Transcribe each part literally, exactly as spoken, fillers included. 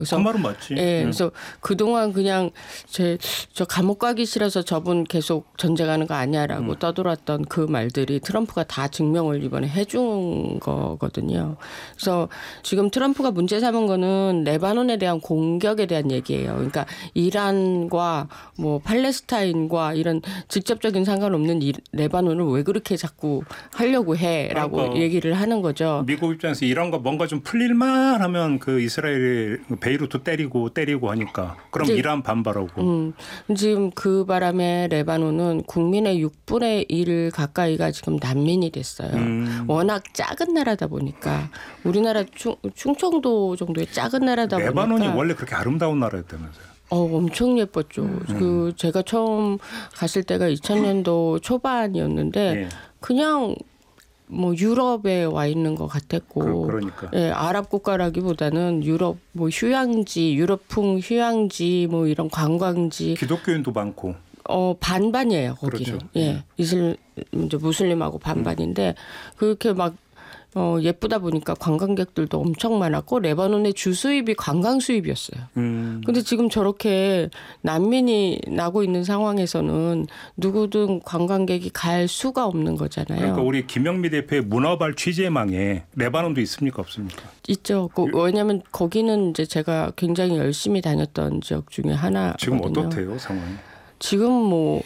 그래서 그 말은 맞지. 예, 네. 그래서 그동안 그냥 제 저 감옥 가기 싫어서 저분 계속 전쟁하는 거 아니야라고 음. 떠돌았던 그 말들이 트럼프가 다 증명을 이번에 해준 거거든요. 그래서 지금 트럼프가 문제 삼은 거는 레바논에 대한 공격에 대한 얘기예요. 그러니까 이란과 뭐 팔레스타인과 이런 직접적인 상관없는 이 레바논을 왜 그렇게 자꾸 하려고 해라고 그러니까 얘기를 하는 거죠. 미국 입장에서 이란과 뭔가 좀 풀릴만 하면 그 이스라엘이 베이루트 때리고 때리고 하니까 그럼 이제, 이란 반발하고. 음, 지금 그 바람에 레바논은 국민의 육분의 일 가까이가 지금 난민이 됐어요. 음. 워낙 작은 나라다 보니까 우리나라 충, 충청도 정도의 작은 나라다 레바논이 보니까. 레바논이 원래 그렇게 아름다운 나라였다면서요. 어, 엄청 예뻤죠. 음. 그 제가 처음 갔을 때가 이천 년도 초반이었는데 네. 그냥 뭐 유럽에 와 있는 것 같았고, 그, 그러니까. 예, 아랍 국가라기보다는 유럽 뭐 휴양지, 유럽풍 휴양지 뭐 이런 관광지. 기독교인도 많고. 어 반반이에요 거기는. 그렇죠. 예, 이슬 이제 무슬림하고 반반인데 음. 그렇게 막. 어, 예쁘다 보니까 관광객들도 엄청 많았고 레바논의 주 수입이 관광 수입이었어요. 음. 근데 지금 저렇게 난민이 나고 있는 상황에서는 누구든 관광객이 갈 수가 없는 거잖아요. 그러니까 우리 김영미 대표의 문화발 취재망에 레바논도 있습니까 없습니까? 있죠. 그, 왜냐하면 거기는 이제 제가 굉장히 열심히 다녔던 지역 중에 하나. 지금 어떻대요 상황이? 지금 뭐.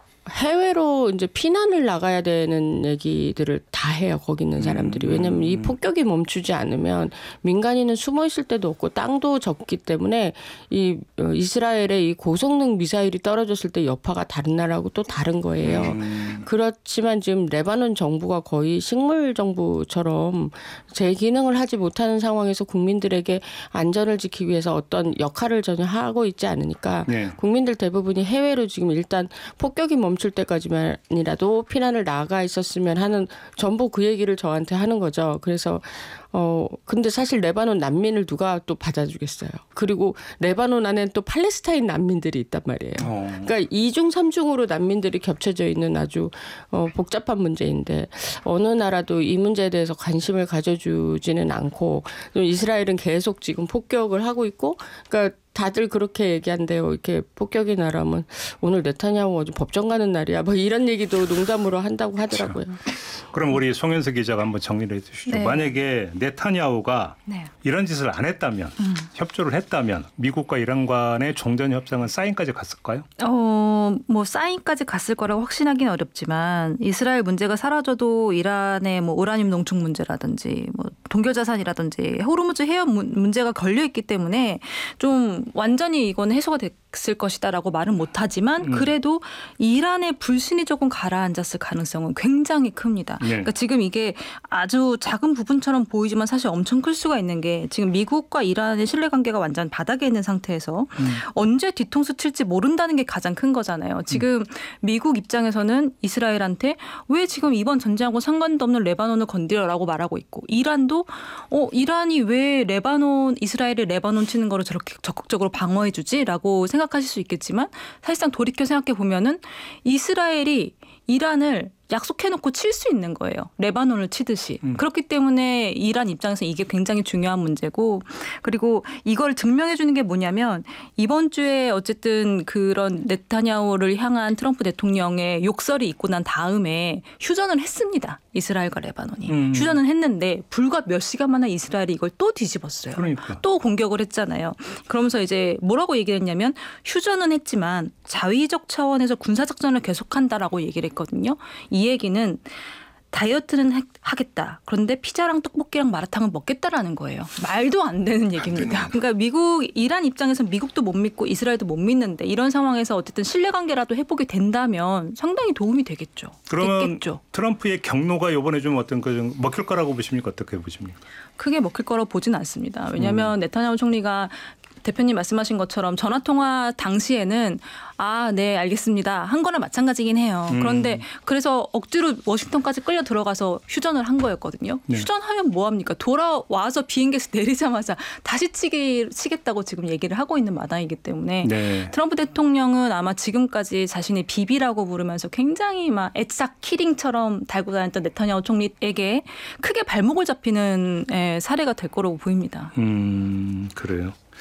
해외로 이제 피난을 나가야 되는 얘기들을 다 해요. 거기 있는 사람들이. 왜냐하면 이 폭격이 멈추지 않으면 민간인은 숨어 있을 데도 없고 땅도 적기 때문에 이 이스라엘의 이 고성능 미사일이 떨어졌을 때 여파가 다른 나라하고 또 다른 거예요. 음. 그렇지만 지금 레바논 정부가 거의 식물 정부처럼 제 기능을 하지 못하는 상황에서 국민들에게 안전을 지키기 위해서 어떤 역할을 전혀 하고 있지 않으니까 네. 국민들 대부분이 해외로 지금 일단 폭격이 멈 멈출 때까지만이라도 피난을 나가 있었으면 하는 전부 그 얘기를 저한테 하는 거죠. 그래서 어 근데 사실 레바논 난민을 누가 또 받아주겠어요. 그리고 레바논 안에는 또 팔레스타인 난민들이 있단 말이에요. 어. 그러니까 이중 삼중으로 난민들이 겹쳐져 있는 아주 어, 복잡한 문제인데 어느 나라도 이 문제에 대해서 관심을 가져주지는 않고 이스라엘은 계속 지금 폭격을 하고 있고 그러니까 다들 그렇게 얘기한대요. 이렇게 폭격이 나라면 오늘 네타냐후 어제 법정 가는 날이야. 뭐 이런 얘기도 농담으로 한다고 하더라고요. 그럼 우리 송현석 기자가 한번 정리를 해 주시죠. 네. 만약에 네타냐후가 네. 이런 짓을 안 했다면 음. 협조를 했다면 미국과 이란 간의 종전 협상은 사인까지 갔을까요? 어, 뭐 사인까지 갔을 거라고 확신하기는 어렵지만 이스라엘 문제가 사라져도 이란의 뭐 우라늄 농축 문제라든지 뭐 동결 자산이라든지 호르무즈 해협 문제가 걸려 있기 때문에 좀 완전히 이건 해소가 됐을 것이다라고 말은 못하지만 그래도 이란의 불신이 조금 가라앉았을 가능성은 굉장히 큽니다. 네. 그러니까 지금 이게 아주 작은 부분처럼 보이지만 사실 엄청 클 수가 있는 게 지금 미국과 이란의 신뢰관계가 완전 바닥에 있는 상태에서 음. 언제 뒤통수 칠지 모른다는 게 가장 큰 거잖아요. 지금 음. 미국 입장에서는 이스라엘한테 왜 지금 이번 전쟁하고 상관도 없는 레바논을 건드려라고 말하고 있고 이란도 어 이란이 왜 레바논 이스라엘이 레바논 치는 거를 저렇게 적극적으로 방어해 주지라고 생각하실 수 있겠지만 사실상 돌이켜 생각해 보면은 이스라엘이 이란을 약속해놓고 칠 수 있는 거예요. 레바논을 치듯이. 음. 그렇기 때문에 이란 입장에서 이게 굉장히 중요한 문제고 그리고 이걸 증명해 주는 게 뭐냐면 이번 주에 어쨌든 그런 네타냐후를 향한 트럼프 대통령의 욕설이 있고 난 다음에 휴전을 했습니다. 이스라엘과 레바논이. 음. 휴전은 했는데 불과 몇 시간 만에 이스라엘이 이걸 또 뒤집었어요. 그러니까. 또 공격을 했잖아요. 그러면서 이제 뭐라고 얘기를 했냐면 휴전은 했지만 자위적 차원에서 군사작전을 계속한다라고 얘기를 했거든요. 이 얘기는 다이어트는 하겠다. 그런데 피자랑 떡볶이랑 마라탕은 먹겠다라는 거예요. 말도 안 되는 얘기입니다. 그러니까 미국, 이란 입장에서는 미국도 못 믿고 이스라엘도 못 믿는데 이런 상황에서 어쨌든 신뢰관계라도 회복이 된다면 상당히 도움이 되겠죠. 그러면 됐겠죠. 트럼프의 경로가 이번에 좀 어떤 그 좀 먹힐 거라고 보십니까? 어떻게 보십니까? 크게 먹힐 거라고 보진 않습니다. 왜냐하면 음. 네타냐후 총리가 대표님 말씀하신 것처럼 전화통화 당시에는 아, 네, 알겠습니다. 한 거나 마찬가지긴 해요. 음. 그런데 그래서 억지로 워싱턴까지 끌려 들어가서 휴전을 한 거였거든요. 네. 휴전하면 뭐합니까? 돌아와서 비행기에서 내리자마자 다시 치기, 치겠다고 지금 얘기를 하고 있는 마당이기 때문에 네. 트럼프 대통령은 아마 지금까지 자신의 비비라고 부르면서 굉장히 막 애착 키링처럼 달고 다녔던 네타냐후 총리에게 크게 발목을 잡히는 사례가 될 거라고 보입니다. 음, 그래요.